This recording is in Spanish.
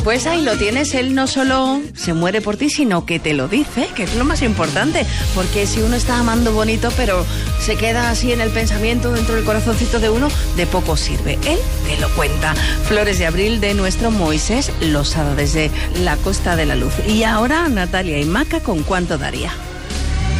Pues ahí lo tienes, él no solo se muere por ti, sino que te lo dice, que es lo más importante, porque si uno está amando bonito, pero se queda así en el pensamiento, dentro del corazoncito de uno, de poco sirve. Él te lo cuenta. Flores de Abril de nuestro Moisés Losada desde la Costa de la Luz. Y ahora Natalia y Maca con Cuánto daría.